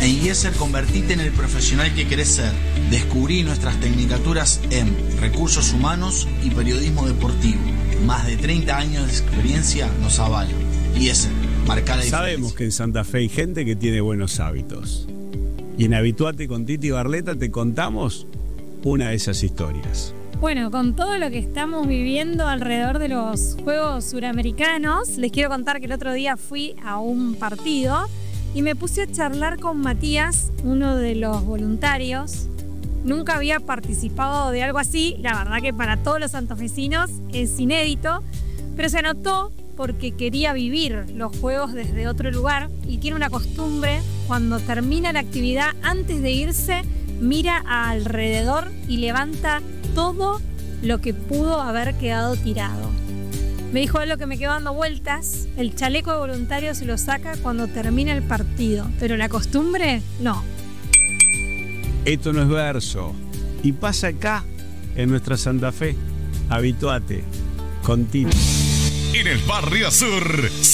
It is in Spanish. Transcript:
En IESER convertite en el profesional que querés ser. Descubrí nuestras tecnicaturas en Recursos Humanos y Periodismo Deportivo. Más de 30 años de experiencia nos avalan. IESER, marca la diferencia. Sabemos que en Santa Fe hay gente que tiene buenos hábitos. Y en Habituate con Titi Barleta te contamos una de esas historias. Bueno, con todo lo que estamos viviendo alrededor de los Juegos Suramericanos, les quiero contar que el otro día fui a un partido y me puse a charlar con Matías, uno de los voluntarios. Nunca había participado de algo así, la verdad que para todos los santafesinos es inédito, pero se anotó porque quería vivir los juegos desde otro lugar y tiene una costumbre: cuando termina la actividad, antes de irse, mira alrededor y levanta todo lo que pudo haber quedado tirado. Me dijo algo que me quedó dando vueltas: el chaleco de voluntario se lo saca cuando termina el partido, pero la costumbre, no. Esto no es verso. Y pasa acá, en nuestra Santa Fe. Habituate con Titi. En el Barrio Sur.